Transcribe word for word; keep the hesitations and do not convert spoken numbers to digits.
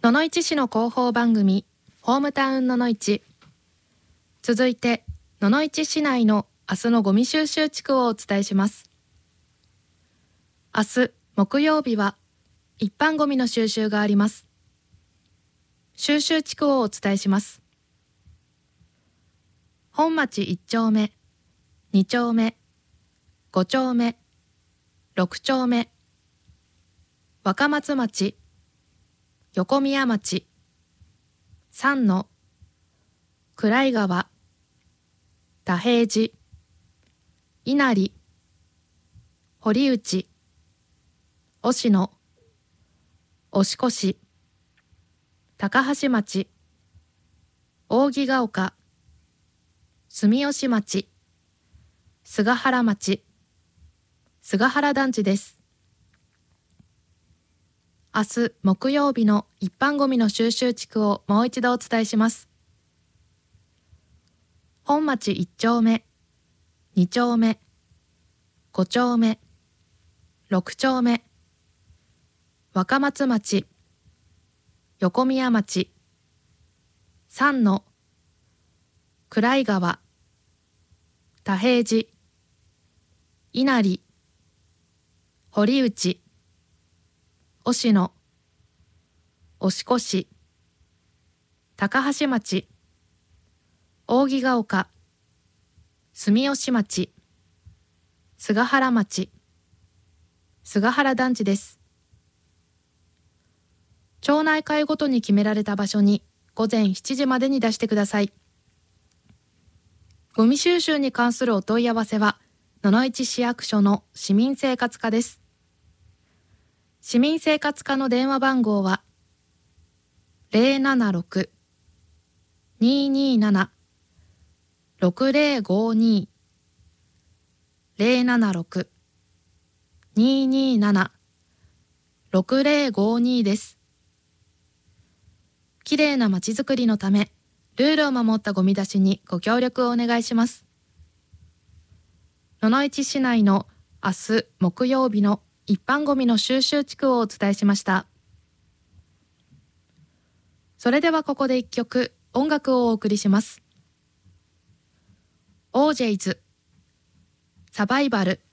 野々市市の広報番組ホームタウン野々市。続いて野々市市内の明日のゴミ収集地区をお伝えします。明日木曜日は一般ゴミの収集があります。収集地区をお伝えします。本町いち丁目、に丁目、ご丁目、ろく丁目、若松町、横宮町、三野、暗井川、田平寺、稲荷、堀内、忍野、押越、高橋町、扇ヶ丘、住吉町、菅原町、菅原団地です。明日木曜日の一般ゴミの収集地区をもう一度お伝えします。本町いち丁目、に丁目、ご丁目、ろく丁目、若松町、横宮町、三野、暗井川、田平寺、稲荷、堀内、忍野、押越、高橋町、扇ヶ丘、住吉町、菅原町、菅原団地です。町内会ごとに決められた場所に午前しちじまでに出してください。ゴミ収集に関するお問い合わせは野々市市役所の市民生活課です。市民生活課の電話番号は ゼロななろく にーにーなな ろくゼロごに ゼロななろく にーにーなな ろくゼロごに です。きれいなまちづくりのため、ルールを守ったゴミ出しにご協力をお願いします。野々市市内の明日木曜日の一般ゴミの収集地区をお伝えしました。それではここで一曲音楽をお送りします。オージェイズ、サバイバル。